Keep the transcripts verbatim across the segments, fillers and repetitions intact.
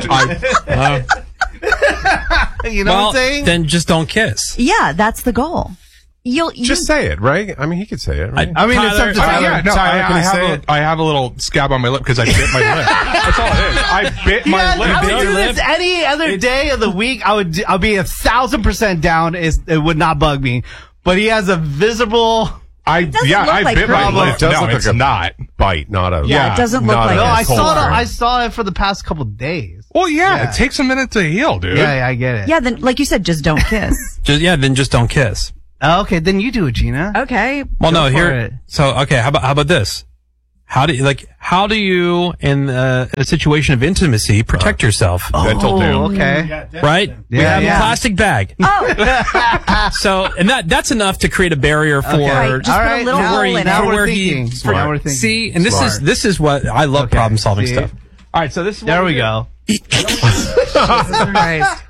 I, uh, you know well, what I'm saying? Then just don't kiss. Yeah, that's the goal. You'll you, Just say it, right? I mean, he could say it, right? I, I mean, Tyler, it's up to Tyler, Tyler. yeah, no, Tyler, I, can I, you say have it? a, I have a little scab on my lip because I bit my lip. That's all it is. I bit my Yeah, lip. I would Your do lip? this any other day of the week. I would. I'll be a thousand percent down. Is it would not bug me. But he has a visible. I doesn't yeah, look I like bit my hurting. lip. It does no, look it's like a not. bite, not a. Yeah, it doesn't look not like a No, I cold saw it. burn. I saw it for the past couple days. Well, yeah, Yeah. it takes a minute to heal, dude. Yeah, yeah, I get it. yeah, then like you said, just don't kiss. Just, yeah, then just don't kiss. Oh, okay, then you do it, Gina. Okay. Well, Go no, for here. it. So, okay, how about how about this? How do you like? How do you, in, uh, in a situation of intimacy, protect yourself? Dental Oh, dam. okay. Right? we Yeah, have yeah. a plastic bag. Oh, So, and that that's enough to create a barrier for. Okay. Right, just All put a right, little now hole we're- in now it. for we're where he- thinking. Smart. Now we're thinking. See, and this Smart. is this is what I love Okay, problem solving see? stuff. All right, so this is what There we do. go. Christ.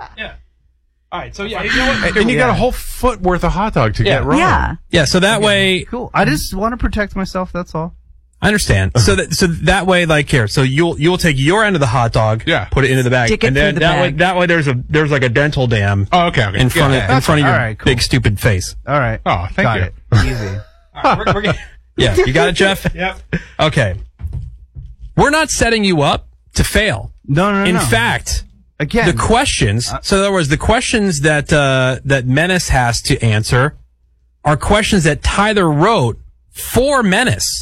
All right, so yeah, you know what? And you got Yeah. a whole foot worth of hot dog to Yeah. get wrong. Yeah. Yeah, so that way Cool. I just want to protect myself. That's all. I understand. So that so that way, like here, so you'll you'll take your end of the hot dog, Yeah. put it into the bag, Stick it and then through the that way bag. that way there's a there's like a dental dam Oh, okay, okay. in front yeah, of yeah. in front of your all right, cool. big stupid face. All right. Oh, thank Got you. it. Easy. We're- we're gonna- yeah, you got it, Jeff. Yep. Okay, we're not setting you up to fail. No, no, no. In no. fact, again, the questions. So in other words, the questions that uh, that Menace has to answer are questions that Tyler wrote for Menace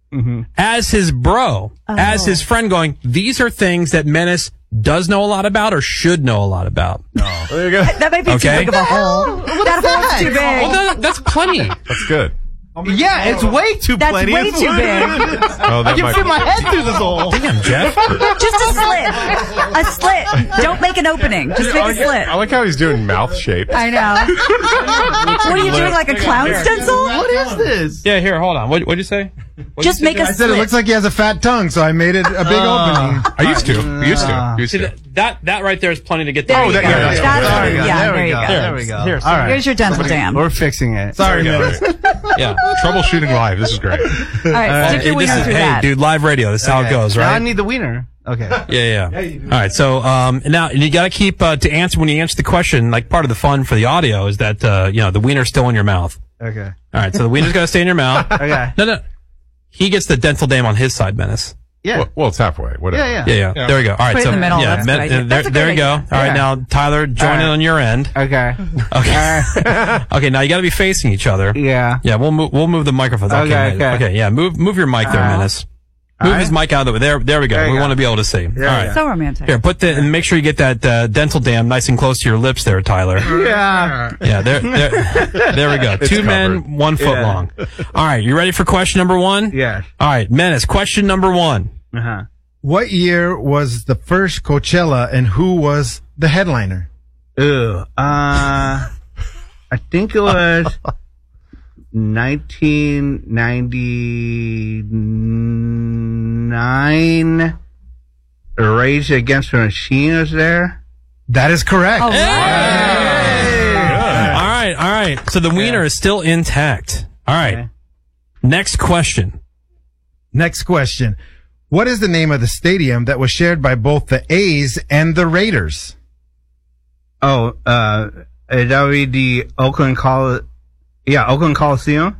as his bro, as his friend. Going, these are things that Menace does know a lot about or should know a lot about. There you go. That might be Okay. too big of a hole. that hole's too big. Well, no, that's plenty. That's good. yeah, it's way too That's plenty. way It's too literally- big. Oh, I that can might fit my head through this hole. Damn, Jeff. Just a slit. A slit. Don't make an opening. Just make a slit. I like how he's doing mouth shape. I know. What are you doing, like a clown stencil? What is this? Yeah, here, hold on. What what'd you say? What'd Just you say, make a Jeff? I said it looks slit. like he has a fat tongue, so I made it a big opening. I used to. I used to. Used See, to. that, that that right there is plenty to get There the you that- go. yeah, that's That's There what- we go. yeah, There there we you go. go. There we go. Here, All right. Here's your dental dam. We're fixing it. Sorry, Yeah. man. Yeah. Troubleshooting live. This is great. All right, stick Hey, your this wiener is, through hey, that. dude, live radio. This is how it goes, Now I right? need the wiener. Okay. Yeah, yeah. All right. So, um, now and you got to keep uh, to answer when you answer the question. Like part of the fun for the audio is that uh, you know the wiener's still in your mouth. Okay. All right. So the wiener's got to stay in your mouth. Okay. No, no. He gets the dental dam on his side, Menace. Yeah. Well, well, it's halfway. Whatever. Yeah, Yeah, yeah. Yeah. There we go. All right. Put it so in the middle, yeah, that's a Men- good idea. uh, there, That's a there good you go. idea. All right. Yeah. Now, Tyler, join All in right. on your end. Okay. Okay. Okay. Now you got to be facing each other. Yeah. Yeah. We'll move. We'll move the microphone. Okay, Okay. okay. Okay. Yeah. Move. Move your mic there, All right. Menace. Move All his right. mic out of the way. There. There we go. There you we go. want to be able to see. All we right. go. So romantic. Here, put the and make sure you get that uh, dental dam nice and close to your lips there, Tyler. Yeah. Yeah, there, there, there we go. Two covered. men, one foot Yeah. long. All right, you ready for question number one? Yeah. All right, Menace, question number one. Uh huh. What year was the first Coachella and who was the headliner? Ew. Uh, I think it was nineteen ninety-nine. Rage Against the Machine was there. That is correct. Oh, All right, all right. So the wiener is still intact. All right. Okay. Next question. Next question. What is the name of the stadium that was shared by both the A's and the Raiders? Oh, uh, that would be the Oakland Col. Yeah, Oakland Coliseum.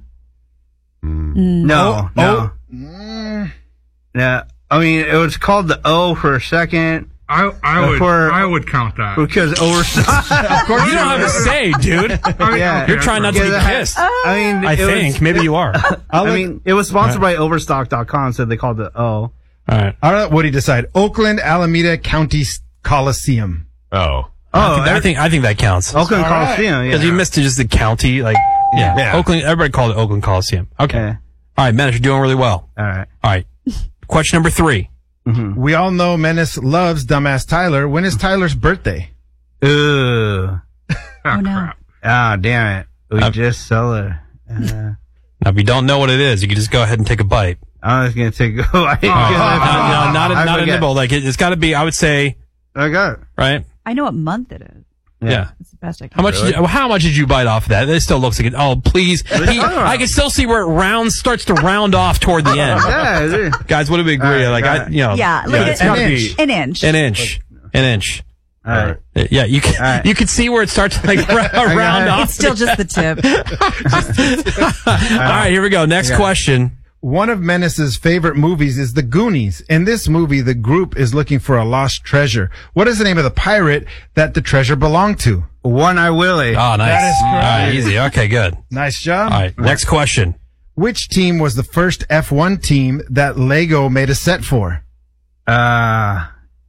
No, Oh, no, Mm, yeah. I mean, it was called the O for a second I, I would. For- I would count that. because overstock. of course You don't have a say, dude. Yeah. You're trying not to Yeah, be that- kissed. I mean, I it think. Was, Maybe you are. I'll I let, mean, it was sponsored by Overstock dot com, so they called it O. All right. I'll let Woody decide. Oakland Alameda County Oh. Coliseum. Oh, I think, I think I think that counts. Oakland All right. Coliseum. Because Yeah. you missed just the county, like yeah. Yeah. Oakland. Everybody called it Oakland Coliseum. Okay. Yeah. All right, Menace, you're doing really well. All right. All right. Question number three. We all know Menace loves dumbass Tyler. When is Tyler's birthday? Ooh. Oh, no. crap. Ah, damn it. We Uh, just sell it. Uh, Now, if you don't know what it is, you can just go ahead and take a bite. I was gonna take. Oh, I, No, no, not a, I not a forget. nibble. Like it, it's got to be. I would say, I got it. right? I know what month it is. Yeah. It's the best I can. How much? Did you, how much did you bite off of that? It still looks like it. Oh, please! He, I can still see where it rounds starts to round off toward the end. Yeah, it is. Guys, what do we agree? All right, like got I, it. you know, Yeah, like it's an gotta inch. be An inch. an inch. An inch. All right. Uh, Yeah, you can right. you can see where it starts to like ra- round off. It's still just the tip. All right, here we go. Next Okay. question. One of Menace's favorite movies is The Goonies. In this movie, the group is looking for a lost treasure. What is the name of the pirate that the treasure belonged to? One Eye Willie. Oh, nice. That is All correct. right, easy. Okay, good. Nice job. All right, next question. Which team was the first F one team that Lego made a set for? Uh,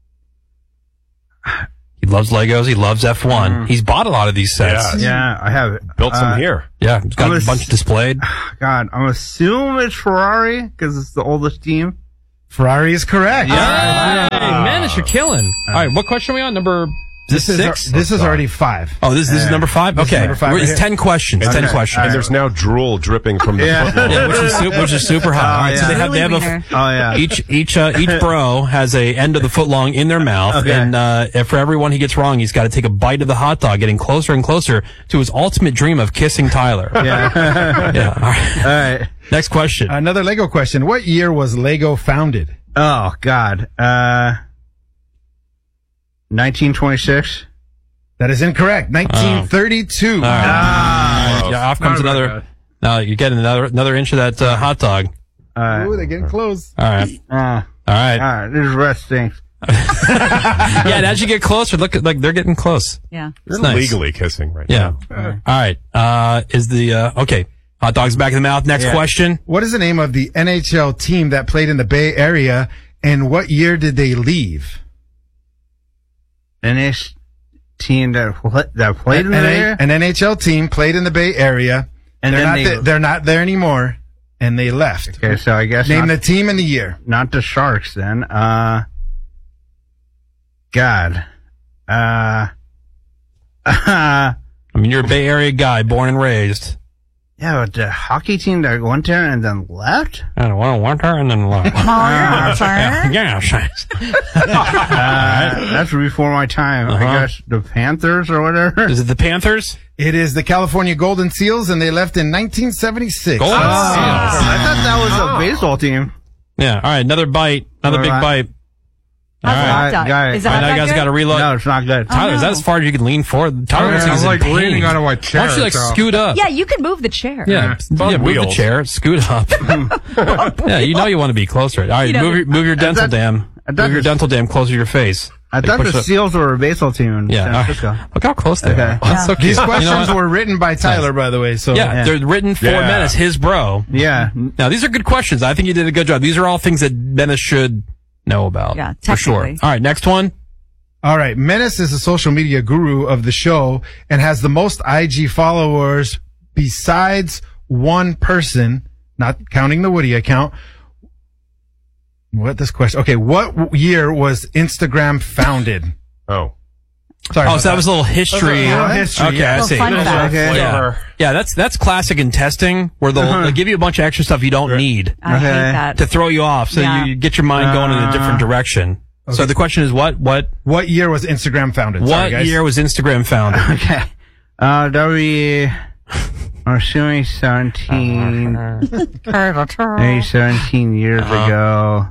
He loves Legos. He loves F one. He's bought a lot of these sets. Yeah. yeah, I have it. Built some Uh, here. Yeah, he's got I was- a bunch displayed. God, I'm assuming it's Ferrari because it's the oldest team. Ferrari is correct. Hey, Menace, you're killing. All right, what question are we on? Number This is six? this is already five. Oh, this, this is number five? This is Okay. number five We're- right it's here. ten questions. ten And- questions. And there's now drool dripping from the Yeah. footlong. Yeah, which is super, which is super hot. All right, so yeah. they have they have Really a wiener. Oh yeah. each each uh, each bro has a end of the foot long in their mouth, Okay. and uh, if for every one he gets wrong, he's got to take a bite of the hot dog, getting closer and closer to his ultimate dream of kissing Tyler. Yeah. Yeah. All right. All right. Next question. Another Lego question. What year was Lego founded? Oh God. Uh, nineteen twenty-six. That is incorrect. nineteen thirty-two. All right. Ah. Yeah, off comes Not about another. No, you get another another inch of that uh, hot dog. All right. Ooh, they're getting close. All right. Uh, All right. all right. This rest stinks. Yeah, and as you get closer, look at like they're getting close. Yeah. It's nice. Legally kissing right Yeah. now. All right. Uh, is the uh, okay? Hot dog's back in the mouth. Next Yeah. question. What is the name of the N H L team that played in the Bay Area, and what year did they leave? And this team that pl- that played in an, there. an N H L team played in the Bay Area, And they're then not they- th- they're not there anymore, and they left. Okay, so I guess Name not, the team and the year. not the Sharks then. Uh, God. Uh, I mean, you're a Bay Area guy, born and raised. yeah, but the hockey team that went there and then left. I don't want to want her and then left. Oh, sorry. Yeah. Uh, that's before my time. Uh-huh. I guess the Panthers or whatever. Is it the Panthers? It is the California Golden Seals, and they left in nineteen seventy-six. Golden Oh, Seals. I thought that was a baseball team. Yeah. All right. Another bite. Another big All right. bite. All How's the right. hot dog? Guy- Is the All hot right, now dog you guys good? got to reload. No, it's not good. Tyler, is that no. as far as you can lean forward? Tyler looks like I'm he's like in pain. leaning on my chair. Why don't you like so- scoot up? Yeah, you can move the chair. Yeah, it's on yeah, move the wheels. chair, scoot up. Yeah, you know you want to be closer. All right, You know- move your move your dental thought- dam. I thought Move your this- dental dam closer to your face. I Like, thought push the it- Seals were a baseball team in Yeah, San all Francisco. right. Look how close they Okay. are. Oh, that's so cute. These You know questions what? were written by Tyler, by the way. So Yeah, Yeah. they're written for Yeah. Menace, his bro. Yeah. Now these are good questions. I think you did a good job. These are all things that Menace should know about. Yeah, for sure. technically. All right, next one. All right. Menace is a social media guru of the show and has the most I G followers besides one person, not counting the Woody account. What this question? Okay. What w- year was Instagram founded? Oh. Sorry. Oh, about so that was a little history. A little history, Okay, yeah. I Little see. fun fact. Okay. Yeah. yeah, that's that's classic in testing where they'll, Uh-huh. they'll give you a bunch of extra stuff you don't need I hate Okay. that. to throw you off, so Yeah. you get your mind going in a different direction. So the question is, what what What year was Instagram founded? what Sorry, guys. year was Instagram founded? Okay. Uh, that would be, I'm assuming seventeen, maybe seventeen years Uh-huh. ago.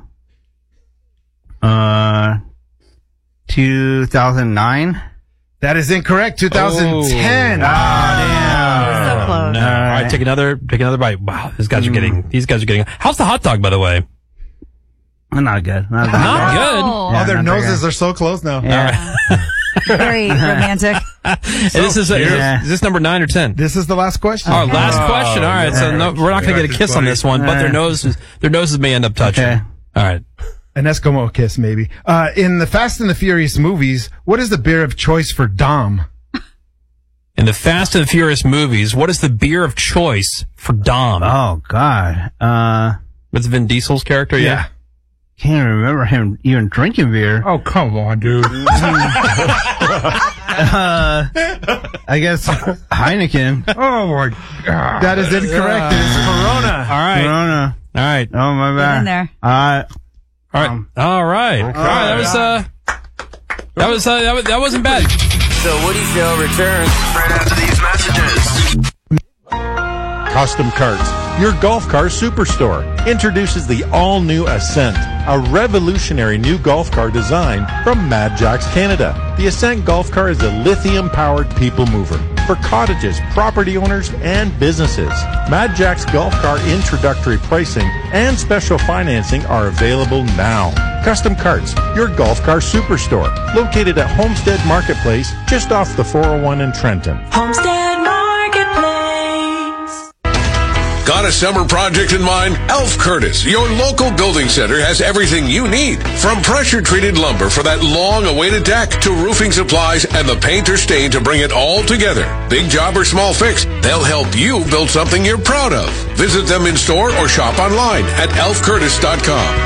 Uh, two thousand nine? That is incorrect. two thousand ten. Oh. So close. No. All right, take another take another bite. Wow, these guys are getting these guys are getting. How's the hot dog, by the way? Not good. Not good. Not good. Oh, Oh, their not very noses are so close now. Yeah. very romantic. And this is, a, is, Yeah. this, is this number nine or ten? This is the last question. All right, last question. All right, so yeah. no, we're not going to get a kiss on this one, but their noses their noses may end up touching. Okay. All right. An Eskimo kiss, maybe. Uh, in the Fast and the Furious movies, what is the beer of choice for Dom? In the Fast and the Furious movies, what is the beer of choice for Dom? Oh, God. Uh, That's Vin Diesel's character, yeah? can't remember him even drinking beer. Oh, come on, dude. Uh, I guess Heineken. Oh, my God. That is incorrect. It is Corona. All right. Corona. All right. Oh, my bad. in there. Uh, All right. Um, All right. All right. That was, uh, that was, uh, that was, that wasn't bad. The Woody Show returns right after these messages. Custom Carts, your golf car superstore, introduces the all-new Ascent. a revolutionary new golf car design from Mad Jacks Canada. The Ascent Golf Car is a lithium-powered people mover for cottages, property owners, and businesses. Mad Jacks Golf Car introductory pricing and special financing are available now. Custom Carts, your golf car superstore, located at Homestead Marketplace, just off the four oh one in Trenton. Homestead Marketplace. Got a summer project in mind? Elf Curtis, your local building center, has everything you need. From pressure-treated lumber for that long-awaited deck to roofing supplies and the paint or stain to bring it all together. Big job or small fix, they'll help you build something you're proud of. Visit them in store or shop online at elf curtis dot com.